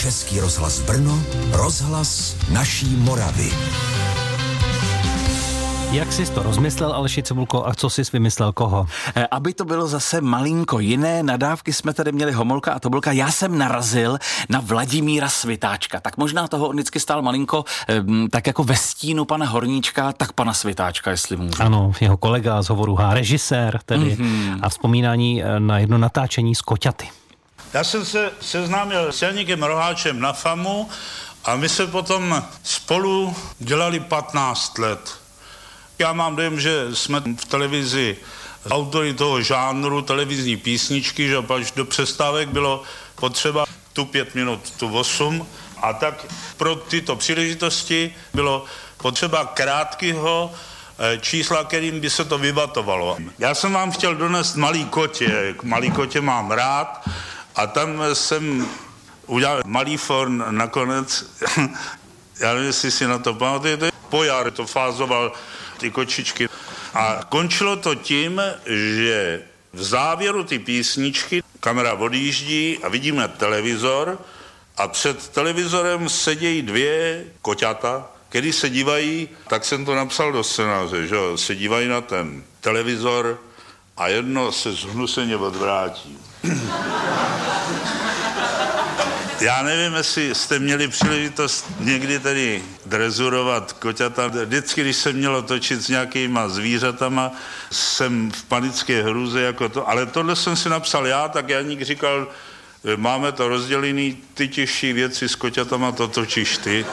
Český rozhlas Brno, rozhlas naší Moravy. Jak jsi to rozmyslel, Aleši Cibulko, a co jsi vymyslel koho? Aby to bylo zase malinko jiné, nadávky jsme tady měli Homolka a Tobolka. Já jsem narazil na Vladimíra Svitáčka. Tak možná toho on vždycky stál malinko, tak jako ve stínu pana Horníčka, tak pana Svitáčka, jestli můžu. Ano, jeho kolega z Hovoru H, režisér tedy, a vzpomínání na jedno natáčení z Koťaty. Já jsem se seznámil s Janíkem Roháčem na FAMu a my se potom spolu dělali 15 let. Já mám dojem, že jsme v televizi autory toho žánru televizní písničky, že až do přestávek bylo potřeba tu 5 minut, tu 8 a tak pro tyto příležitosti bylo potřeba krátkého čísla, kterým by se to vybatovalo. Já jsem vám chtěl donést Malý Kotě, Malý Kotě mám rád a tam jsem udělal malý forn nakonec, já nevím, jestli si na to pamatujete, Pojar to fázoval ty kočičky. A končilo to tím, že v závěru ty písničky kamera odjíždí a vidíme televizor a před televizorem sedějí 2 koťata, který se dívají, tak jsem to napsal do scénáře, že se dívají na ten televizor a jedno se zhnuseně odvrátí. Já nevím, jestli jste měli příležitost někdy tady drezurovat koťata. Vždycky, když se mělo točit s nějakýma zvířatama, jsem v panické hrůze jako to. Ale tohle jsem si napsal já, tak Janík říkal, máme to rozdělený, ty těžší věci s koťatama to točíš ty.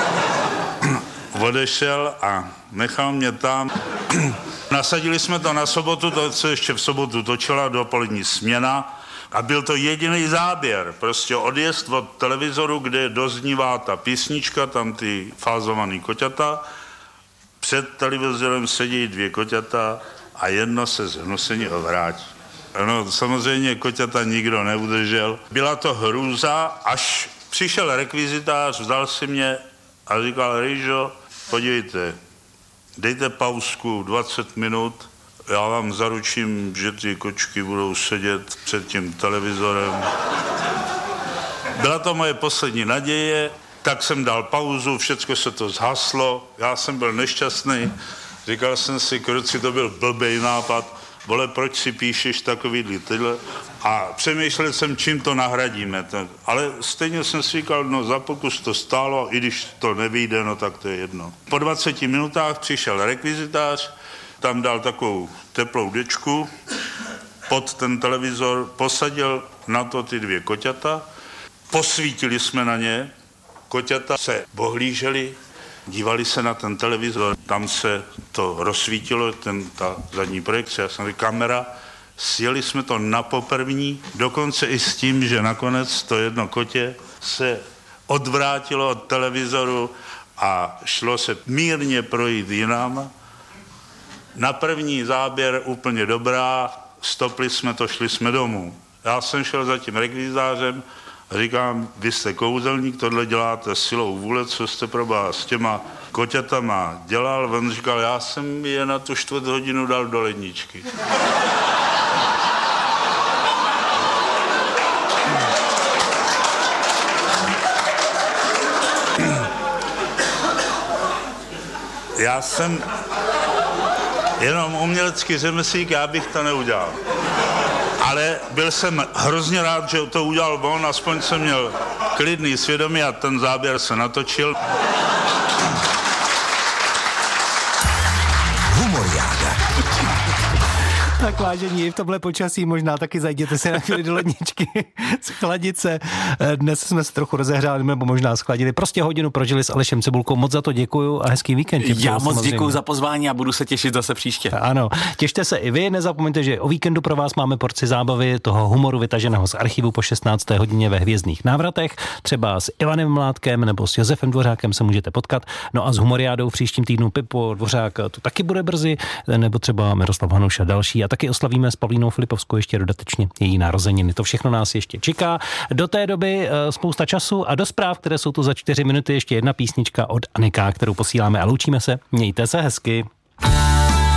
Odešel a nechal mě tam. Nasadili jsme to na sobotu, to se ještě v sobotu točila dopolední směna. A byl to jediný záběr, prostě odjezd od televizoru, kde doznívá ta písnička, tam ty fázovaný koťata. Před televizorem sedí 2 koťata a jedno se zhnuseně odvrátí. No, samozřejmě koťata nikdo neudržel. Byla to hrůza, až přišel rekvizitář, vzal si mě a říkal, Rýžo, podívejte, dejte pauzku 20 minut, já vám zaručím, že ty kočky budou sedět před tím televizorem. Byla to moje poslední naděje, tak jsem dal pauzu, všecko se to zhaslo, já jsem byl nešťastný, říkal jsem si, kruci, to byl blbej nápad, vole, proč si píšeš takový tyhle? A přemýšlel jsem, čím to nahradíme. Ale stejně jsem si říkal, no za pokus to stálo, i když to nevyjde, no tak to je jedno. Po 20 minutách přišel rekvizitář, tam dal takovou teplou dečku pod ten televizor, posadil na to ty 2 koťata, posvítili jsme na ně, koťata se ohlíželi, dívali se na ten televizor, tam se to rozsvítilo, ta zadní projekce, já jsem říkal, kamera, sjeli jsme to na poprvní, dokonce i s tím, že nakonec to jedno kotě se odvrátilo od televizoru a šlo se mírně projít jinam. Na první záběr úplně dobrá, stopli jsme to, šli jsme domů. Já jsem šel za tím rekvizářem a říkám, vy jste kouzelník, tohle děláte silou vůle, co jste probá s těma koťatama dělal. On říkal, já jsem je na tu 4 hodinu dal do ledničky. Já jsem jenom umělecký řemeslník, já bych to neudělal. Ale byl jsem hrozně rád, že to udělal on, aspoň jsem měl klidný svědomí a ten záběr se natočil. Humoriáda. Tak vážení, v tomhle počasí možná taky zajděte se na chvíli do ledničky, schladit se. Dnes jsme se trochu rozehřáli, nebo možná schladili. Prostě hodinu prožili s Alešem Cibulkou. Moc za to děkuju a hezký víkend. Já moc děkuju za pozvání a budu se těšit zase příště. Ano, těšte se i vy. Nezapomeňte, že o víkendu pro vás máme porci zábavy, toho humoru vytaženého z archivu po 16. hodině ve Hvězdných návratech. Třeba s Ivanem Mládkem nebo s Josefem Dvořákem se můžete potkat. No a s humoriádou v příštím týdnu Pipo Dvořák to taky bude brzy, nebo třeba Miroslav Hanuš a další. A taky oslavíme s Pavlínou Filipovskou ještě dodatečně její narozeniny. To všechno nás ještě čeká. Do té doby spousta času a do zpráv, které jsou tu za 4 minuty, ještě jedna písnička od Anika, kterou posíláme a loučíme se. Mějte se hezky.